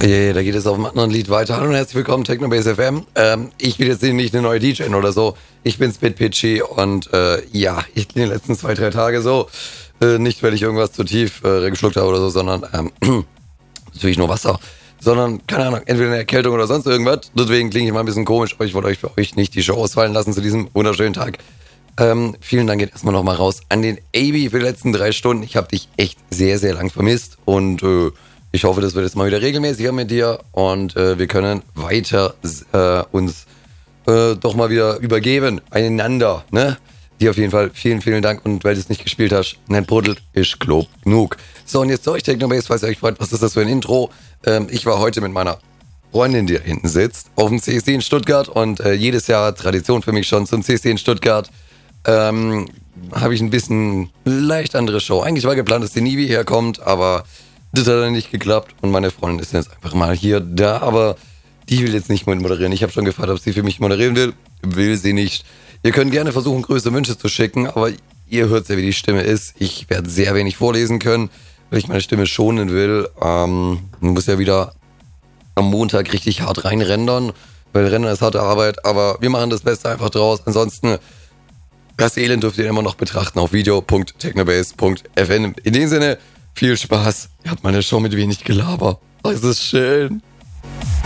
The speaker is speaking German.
Yeah, da geht es auf einem anderen Lied weiter. Hallo und herzlich willkommen, Technobase FM. Ich will jetzt nicht eine neue DJ oder so. Ich bin Spit Pitchy und ja, ich in den letzten 2-3 Tage so. Nicht, weil ich irgendwas zu tief geschluckt habe oder so, sondern natürlich nur Wasser. Sondern, keine Ahnung, entweder eine Erkältung oder sonst irgendwas. Deswegen klinge ich mal ein bisschen komisch, aber ich wollte euch für euch nicht die Show ausfallen lassen zu diesem wunderschönen Tag. Vielen Dank, geht erstmal nochmal raus an den AB für die letzten 3 Stunden. Ich habe dich echt sehr, sehr lang vermisst und ich hoffe, das wird jetzt mal wieder regelmäßiger mit dir und wir können weiter uns doch mal wieder übergeben, einander, ne? Dir auf jeden Fall vielen, vielen Dank und weil du es nicht gespielt hast, nein, Bruddel ist Glob genug. So, und jetzt zu euch Technobase, falls ihr euch freut, was ist das für ein Intro? Ich war heute mit meiner Freundin, die da hinten sitzt, auf dem CSD in Stuttgart und jedes Jahr Tradition für mich schon zum CSD in Stuttgart. Habe ich ein bisschen leicht andere Show. Eigentlich war geplant, dass die Nivi herkommt, aber das hat dann nicht geklappt und meine Freundin ist jetzt einfach mal hier da, aber die will jetzt nicht moderieren. Ich habe schon gefragt, ob sie für mich moderieren will. Will sie nicht. Ihr könnt gerne versuchen, größere Wünsche zu schicken, aber ihr hört ja, wie die Stimme ist. Ich werde sehr wenig vorlesen können, weil ich meine Stimme schonen will. Man muss ja wieder am Montag richtig hart reinrendern, weil Rendern ist harte Arbeit, aber wir machen das Beste einfach draus. Ansonsten, das Elend dürft ihr immer noch betrachten auf video.technobase.fm. In dem Sinne, viel Spaß. Ihr habt meine Show mit wenig Gelaber. Es ist schön.